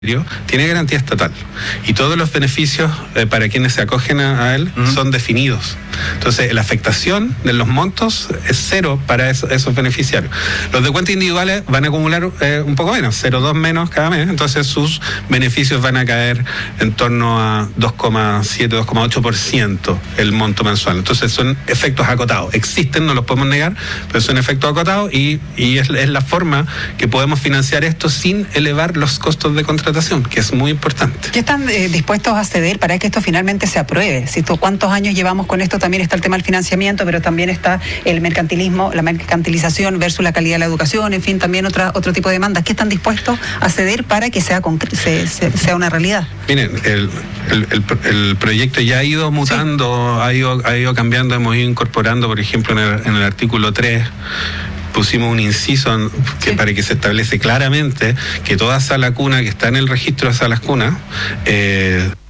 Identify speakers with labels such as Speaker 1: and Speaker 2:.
Speaker 1: tiene garantía estatal y todos los beneficios para quienes se acogen a él son definidos. Entonces, la afectación de los montos es cero para esos beneficiarios. Los de cuentas individuales van a acumular un poco menos, 0,2 menos cada mes, entonces sus beneficios van a caer en torno a 2,7, 2,8% el monto mensual. Entonces, son efectos acotados. Existen, no los podemos negar, pero son efectos acotados y es la forma que podemos financiar esto sin elevar los costos de contratación, que es muy importante.
Speaker 2: ¿Qué están dispuestos a ceder para que esto finalmente se apruebe? ¿Cuántos años llevamos con esto? También está el tema del financiamiento, pero también está el mercantilismo, la mercantilización versus la calidad de la educación, en fin, también otro tipo de demandas. ¿Qué están dispuestos a ceder para que sea una realidad?
Speaker 1: Miren, el proyecto ya ha ido mutando, sí. ha ido cambiando, hemos ido incorporando, por ejemplo, en el artículo 3, pusimos un inciso para que se establece claramente que toda sala cuna que está en el registro de salas cunas